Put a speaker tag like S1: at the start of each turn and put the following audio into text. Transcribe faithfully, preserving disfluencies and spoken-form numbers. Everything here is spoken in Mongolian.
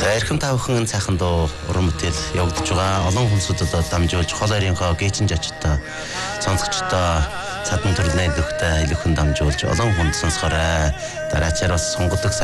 S1: За эрхэм та бүхэн цаахан дуу уран бүтээл явагдаж байгаа. Олон хүнсүүдэд дамжуулж хол орийнхоо гээчин жачтай сонсогчтой цадан төрлийн дөхтэй илүүхэн дамжуулж олон хүнд сонсохорой. Дараачаар бас сонгодог